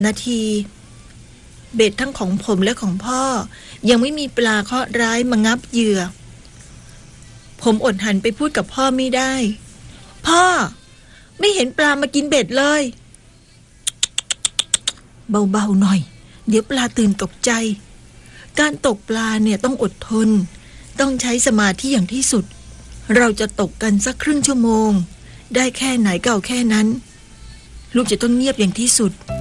นาทีเบ็ดทั้งของผมและของพ่อยังไม่มีปลาเคราะห์ร้ายมางับเหยื่อผมอดหันไปพูดกับพ่อไม่ได้พ่อไม่เห็นปลามากินเบ็ดเลยเบาๆหน่อยเดี๋ยวปลาตื่นตกใจการตกปลาเนี่ยต้องอดทนต้องใช้สมาธิอย่างที่สุดเราจะตกกันสักครึ่งชั่วโมงได้แค่ไหนก็เอาแค่นั้นลูกจะต้องเงียบอย่างที่สุด